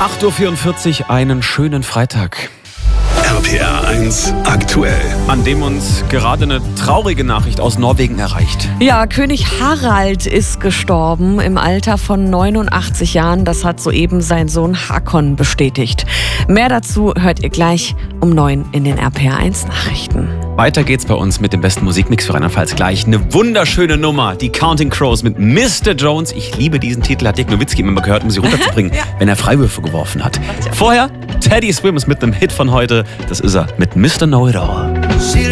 8:44 Uhr, einen schönen Freitag. RPR 1 aktuell. An dem uns gerade eine traurige Nachricht aus Norwegen erreicht. Ja, König Harald ist gestorben im Alter von 89 Jahren. Das hat soeben sein Sohn Hakon bestätigt. Mehr dazu hört ihr gleich um 9 in den RPR 1 Nachrichten. Weiter geht's bei uns mit dem besten Musikmix für Rheinland-Pfalz gleich. Eine wunderschöne Nummer, die Counting Crows mit Mr. Jones. Ich liebe diesen Titel, hat Dirk Nowitzki immer gehört, um sie runterzubringen, wenn er Freiwürfe geworfen hat. Vorher Teddy Swims mit einem Hit von heute. Das ist er mit Mr. Know-It-All.